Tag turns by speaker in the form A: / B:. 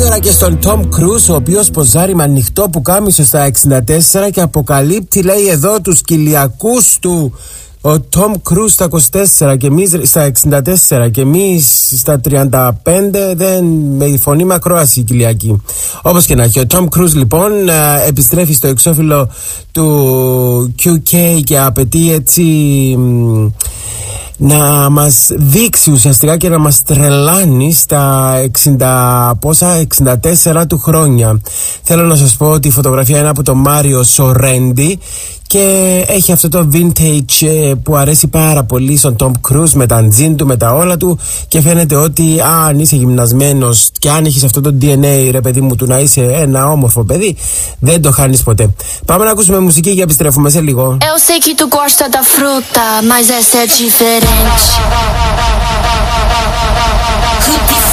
A: τώρα και στον Tom Cruise, ο οποίος ποζάρει με ανοιχτό πουκάμισο στα 64 και αποκαλύπτει, λέει, εδώ τους κοιλιακούς του. Ο Tom Cruise στα 24 και εμείς στα 64 και εμείς στα 35, με φωνή μακρόαση κοιλιακή. Όπως και να έχει, ο Tom Cruise λοιπόν επιστρέφει στο εξώφυλλο του QK και απαιτεί έτσι να μας δείξει ουσιαστικά και να μας τρελάνει στα 64 του χρόνια. Θέλω να σας πω ότι η φωτογραφία είναι από τον Μάριο Σορέντι και έχει αυτό το vintage που αρέσει πάρα πολύ στον Tom Cruise, με τα τζιν του, με τα όλα του, και φαίνεται ότι αν είσαι γυμνασμένος και αν έχεις αυτό το DNA, ρε παιδί μου, του να είσαι ένα όμορφο παιδί, δεν το χάνεις ποτέ. Πάμε να ακούσουμε μουσική και επιστρέφουμε σε λίγο.
B: Eu sei que tu gosta da fruta, mas essa é diferente.